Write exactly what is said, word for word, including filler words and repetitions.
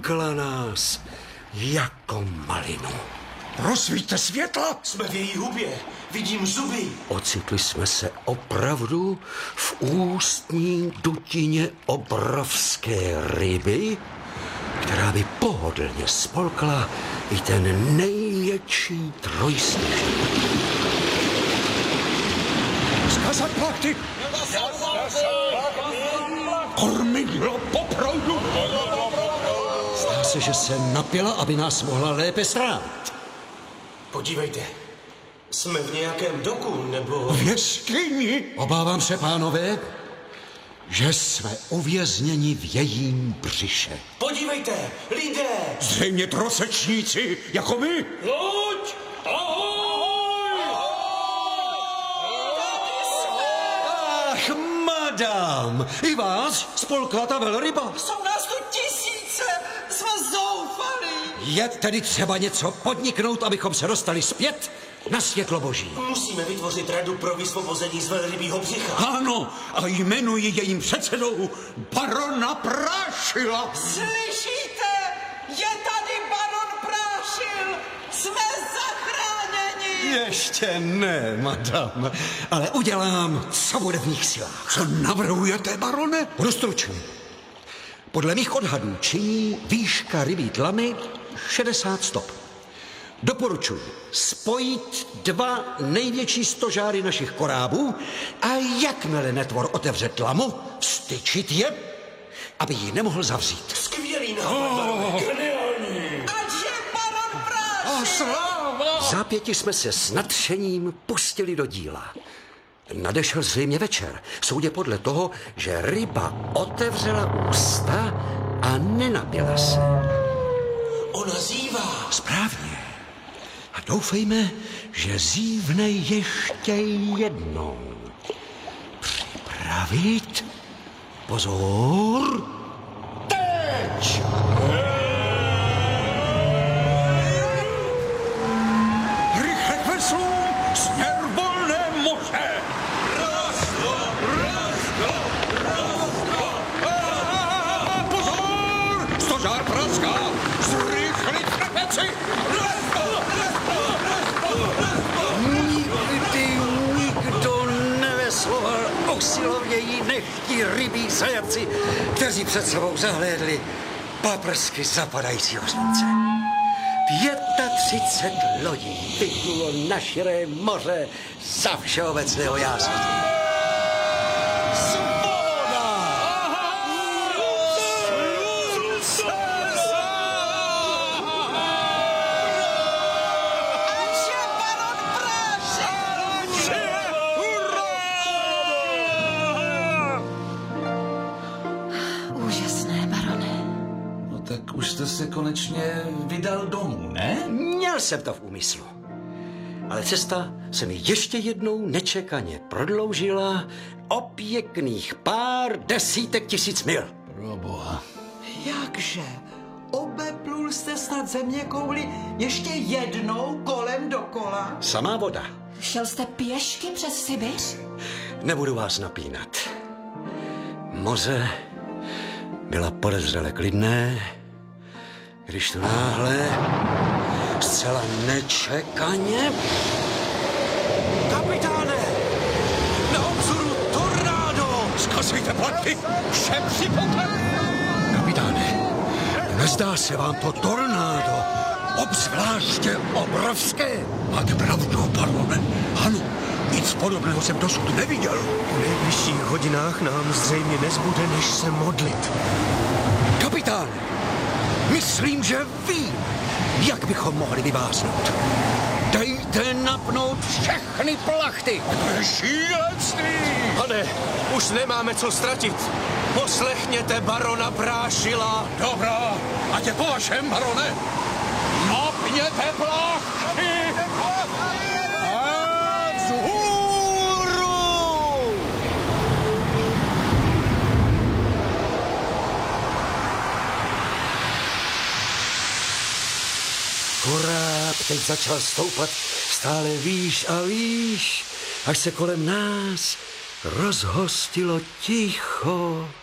zmákla nás jako malinu. Rozsvíťte světla! Jsme v její hubě, vidím zuby. Ocitli jsme se opravdu v ústní dutině obrovské ryby, která by pohodlně spolkla i ten největší trojstěžek. Zkazat plachty! Kormidlo poproudu! Zdá se, že se napila, aby nás mohla lépe strávit. Podívejte, jsme v nějakém doku, nebo... V jeskyni! Obávám se, pánové, že jsme uvězněni v jejím břiše. Podívejte, lidé! Zřejmě trosečníci, jako my! Loď! Ahoj! Ach, madam, i vás spolkla ta velryba. Jsou nás tu tisíce, jsme zoufali. Je tedy třeba něco podniknout, abychom se dostali zpět na světlo boží. Musíme vytvořit radu pro vysvobození z velrybího břicha. Ano, a jmenuji jejím předsedou barona Prášila. Slyšíte? Je tady baron Prášil. Jsme zachráněni. Ještě ne, madam, ale udělám, co bude v mých silách. Co navrhujete, barone? Budu stručný. Podle mých odhadů činí výška rybí tlamy šedesát stop. Doporučuji spojit dva největší stožáry našich korábů a jakmile netvor otevře tlamu, vstyčit je, aby ji nemohl zavřít. Skvělý nápad, oh. Geniální. Ať je baron Prášil. Zápěti jsme se s nadšením pustili do díla. Nadešel zřejmě večer, soudě podle toho, že ryba otevřela ústa a nenapila se. Ona zívá. Správně. A doufejme, že zívne ještě jednou. Připravit. Pozor. Teď! Rychle k veslům, směr volné moře! Razdo, razdo, razdo. Pozor! Stožár praská! Zrychlit trapeci! Nikdy nikdo nevesloval usilovněji než ti rybí zajatci, kteří před sebou zahlédli paprsky zapadajícího slunce. třicet pět lodí vyplulo na širé moře za všeobecného jásaní. Úžasné, barone. No tak už jste se konečně vydal domů, ne? Měl jsem to v úmyslu. Ale cesta se mi ještě jednou nečekaně prodloužila o pěkných pár desítek tisíc mil. Proboha. Jakže? Obeplul jste snad země kouli ještě jednou kolem dokola? Samá voda. Šel jste pěšky přes Sibiř? Nebudu vás napínat. Moře byla podezřele klidné, když tu náhle, zcela nečekaně... Kapitáne! Na obzoru tornádo! Zkazujte plachty! Vše připomne! Kapitáne, nezdá se vám to tornádo obzvláště obrovské? Máte pravdu, barone. Ano, nic podobného jsem dosud neviděl. V nejbližších hodinách nám zřejmě nezbude, než se modlit. Kapitáne, myslím, že vím, jak bychom mohli vyváznout. Dejte napnout všechny plachty. To je šílenství! Pane, už nemáme co ztratit. Poslechněte barona Prášila. Dobrá, ať je po vašem, barone. Napněte plachty! A vzhůru! Koráb teď začal stoupat stále výš a výš, až se kolem nás rozhostilo ticho.